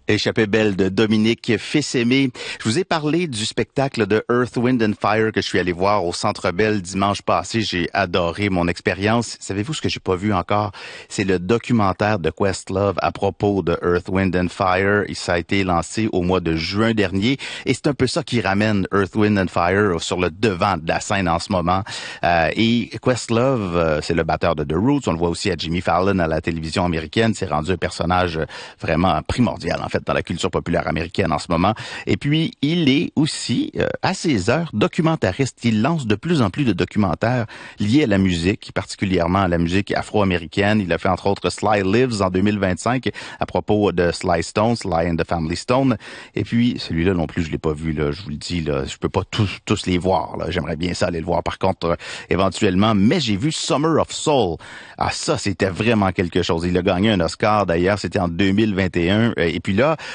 Échappée belle de Dominique Fils-Aimé. Je vous ai parlé du spectacle de Earth, Wind and Fire que je suis allé voir au Centre Bell dimanche passé. J'ai adoré mon expérience. Savez-vous ce que j'ai pas vu encore? C'est le documentaire de Questlove à propos de Earth, Wind and Fire. Ça a été lancé au mois de juin dernier et c'est un peu ça qui ramène Earth, Wind and Fire sur le devant de la scène en ce moment. Et Questlove, c'est le batteur de The Roots. On le voit aussi à Jimmy Fallon à la télévision américaine. C'est rendu un personnage vraiment primordial en fait dans la culture populaire américaine en ce moment. Et puis, il est aussi, à ses heures, documentariste. Il lance de plus en plus de documentaires liés à la musique, particulièrement à la musique afro-américaine. Il a fait entre autres Sly Lives en 2025 à propos de Sly Stone, Sly and the Family Stone. Et puis, celui-là non plus, je l'ai pas vu, là, je vous le dis, là, je peux pas tous les voir, là. J'aimerais bien ça aller le voir, par contre, éventuellement. Mais j'ai vu Summer of Soul. Ah, ça, c'était vraiment quelque chose. Il a gagné un Oscar, d'ailleurs, c'était en 2021. Et puis là,